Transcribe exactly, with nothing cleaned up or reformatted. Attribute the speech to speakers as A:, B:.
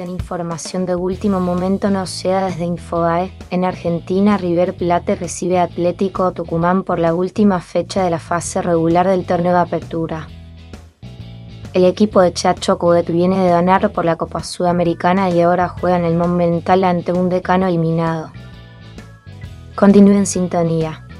A: En información de último momento nos llega desde Infobae. En Argentina, River Plate recibe a Atlético Tucumán por la última fecha de la fase regular del torneo de apertura. El equipo de Chacho Coudet viene de ganar por la Copa Sudamericana y ahora juega en el Monumental ante un Decano eliminado. Continúe en sintonía.